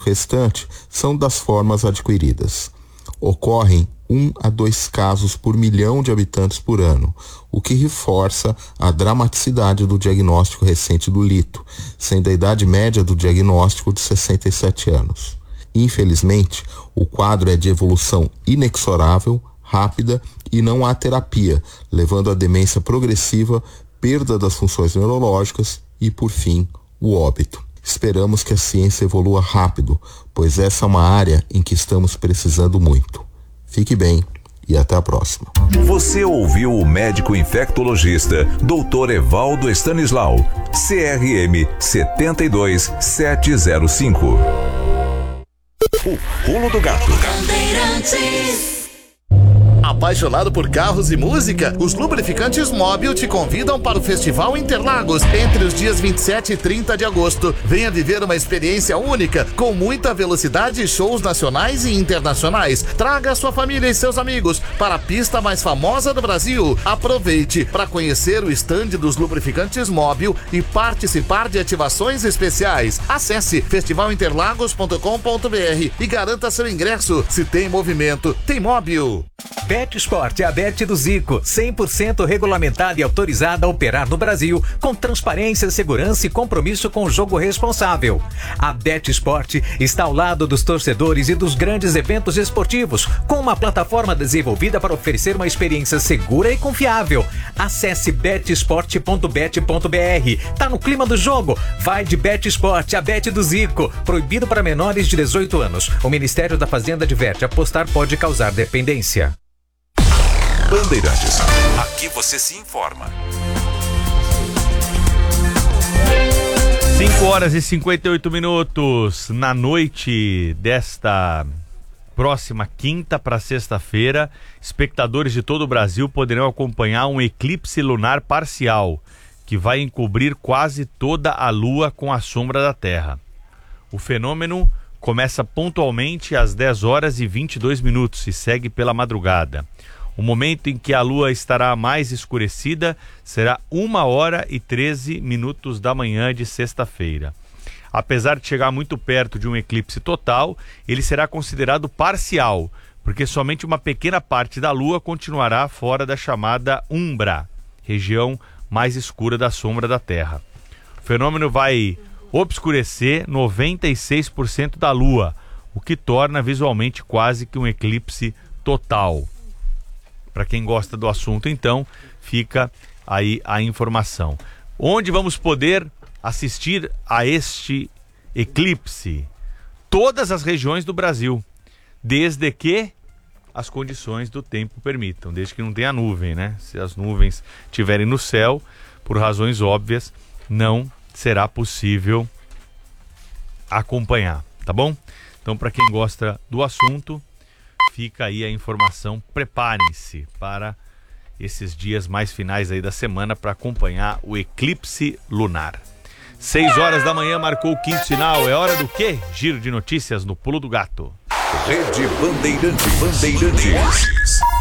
restante são das formas adquiridas. Ocorrem 1 a 2 casos por milhão de habitantes por ano, o que reforça a dramaticidade do diagnóstico recente do lito, sendo a idade média do diagnóstico de 67 anos. Infelizmente, o quadro é de evolução inexorável, rápida e não há terapia, levando à demência progressiva, perda das funções neurológicas e, por fim, o óbito. Esperamos que a ciência evolua rápido, pois essa é uma área em que estamos precisando muito. Fique bem e até a próxima. Você ouviu o médico infectologista Dr. Evaldo Stanislau, CRM 72705. O Pulo do Gato. Apaixonado por carros e música? Os Lubrificantes Móbil te convidam para o Festival Interlagos entre os dias 27 e 30 de agosto. Venha viver uma experiência única, com muita velocidade e shows nacionais e internacionais. Traga sua família e seus amigos para a pista mais famosa do Brasil. Aproveite para conhecer o estande dos Lubrificantes Móbil e participar de ativações especiais. Acesse festivalinterlagos.com.br e garanta seu ingresso. Se tem movimento, tem móvel. BetSport é a Bet do Zico, 100% regulamentada e autorizada a operar no Brasil, com transparência, segurança e compromisso com o jogo responsável. A BetSport está ao lado dos torcedores e dos grandes eventos esportivos, com uma plataforma desenvolvida para oferecer uma experiência segura e confiável. Acesse betsport.bet.br. Tá no clima do jogo? Vai de BetSport, a Bet do Zico. Proibido para menores de 18 anos. O Ministério da Fazenda adverte: apostar pode causar dependência. Bandeirantes. Aqui você se informa. 5h58 na noite desta próxima quinta para sexta-feira, espectadores de todo o Brasil poderão acompanhar um eclipse lunar parcial que vai encobrir quase toda a Lua com a sombra da Terra. O fenômeno começa pontualmente às 10h22 e segue pela madrugada. O momento em que a Lua estará mais escurecida será 1h13 da manhã de sexta-feira. Apesar de chegar muito perto de um eclipse total, ele será considerado parcial, porque somente uma pequena parte da Lua continuará fora da chamada umbra, região mais escura da sombra da Terra. O fenômeno vai obscurecer 96% da Lua, o que torna visualmente quase que um eclipse total. Para quem gosta do assunto, então, fica aí a informação. Onde vamos poder assistir a este eclipse? Todas as regiões do Brasil, desde que as condições do tempo permitam, desde que não tenha nuvem, né? Se as nuvens estiverem no céu, por razões óbvias, não será possível acompanhar, tá bom? Então, para quem gosta do assunto, fica aí a informação. Preparem-se para esses dias mais finais aí da semana para acompanhar o eclipse lunar. 6h da manhã marcou o quinto sinal. É hora do quê? Giro de notícias no Pulo do Gato. Rede Bandeirantes.